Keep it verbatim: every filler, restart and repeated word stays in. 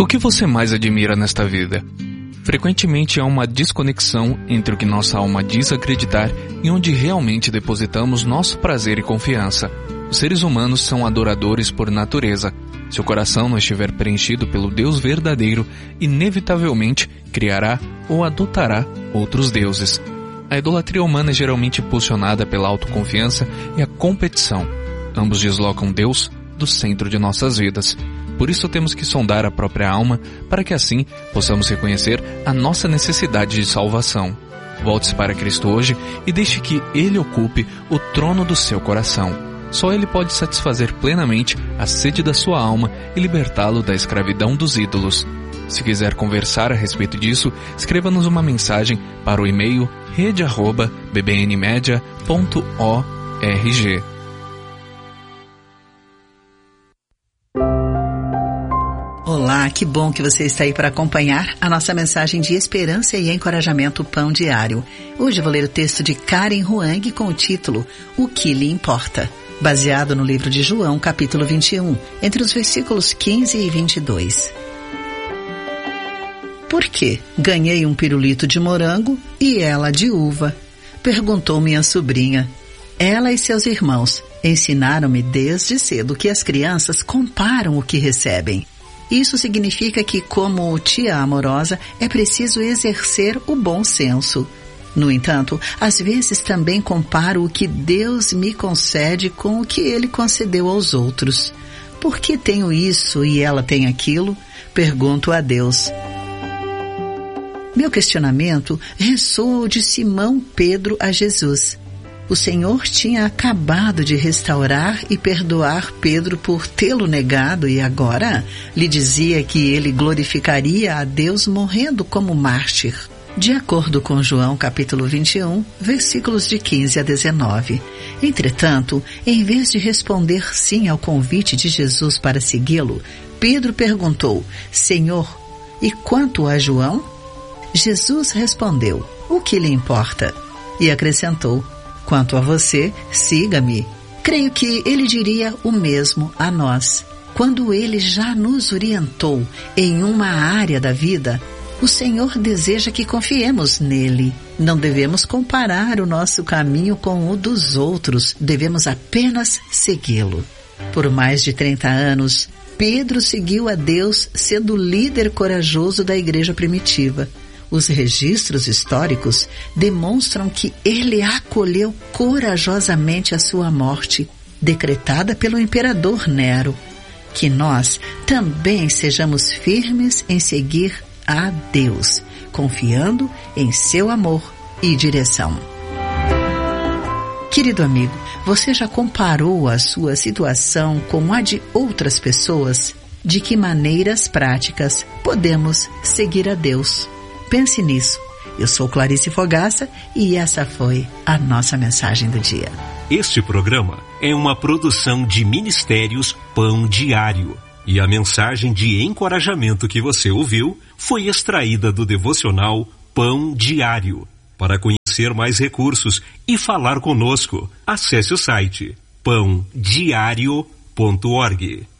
O que você mais admira nesta vida? Frequentemente há uma desconexão entre o que nossa alma diz acreditar e onde realmente depositamos nosso prazer e confiança. Os seres humanos são adoradores por natureza. Se o coração não estiver preenchido pelo Deus verdadeiro, inevitavelmente criará ou adotará outros deuses. A idolatria humana é geralmente impulsionada pela autoconfiança e a competição. Ambos deslocam Deus do centro de nossas vidas. Por isso temos que sondar a própria alma, para que assim possamos reconhecer a nossa necessidade de salvação. Volte-se para Cristo hoje e deixe que Ele ocupe o trono do seu coração. Só Ele pode satisfazer plenamente a sede da sua alma e libertá-lo da escravidão dos ídolos. Se quiser conversar a respeito disso, escreva-nos uma mensagem para o e-mail rede arroba b b n media ponto org. Olá, que bom que você está aí para acompanhar a nossa mensagem de esperança e encorajamento Pão Diário. Hoje eu vou ler o texto de Karen Huang com o título O que lhe importa, baseado no livro de João, capítulo vinte e um, entre os versículos quinze e vinte e dois. Por que ganhei um pirulito de morango e ela de uva? Perguntou minha sobrinha. Ela e seus irmãos ensinaram-me desde cedo que as crianças comparam o que recebem. Isso significa que, como tia amorosa, é preciso exercer o bom senso. No entanto, às vezes também comparo o que Deus me concede com o que Ele concedeu aos outros. Por que tenho isso e ela tem aquilo? Pergunto a Deus. Meu questionamento ressoa o de Simão Pedro a Jesus. O Senhor tinha acabado de restaurar e perdoar Pedro por tê-lo negado e agora lhe dizia que ele glorificaria a Deus morrendo como mártir. De acordo com João capítulo vinte e um, versículos de quinze a dezenove. Entretanto, em vez de responder sim ao convite de Jesus para segui-lo, Pedro perguntou, Senhor, e quanto a João? Jesus respondeu, o que lhe importa? E acrescentou, quanto a você, siga-me. Creio que ele diria o mesmo a nós. Quando ele já nos orientou em uma área da vida, o Senhor deseja que confiemos nele. Não devemos comparar o nosso caminho com o dos outros, devemos apenas segui-lo. Por mais de trinta anos, Pedro seguiu a Deus sendo o líder corajoso da igreja primitiva. Os registros históricos demonstram que ele acolheu corajosamente a sua morte, decretada pelo imperador Nero. Que nós também sejamos firmes em seguir a Deus, confiando em seu amor e direção. Querido amigo, você já comparou a sua situação com a de outras pessoas? De que maneiras práticas podemos seguir a Deus? Pense nisso. Eu sou Clarice Fogaça e essa foi a nossa mensagem do dia. Este programa é uma produção de Ministérios Pão Diário. E a mensagem de encorajamento que você ouviu foi extraída do devocional Pão Diário. Para conhecer mais recursos e falar conosco, acesse o site pão diário ponto org.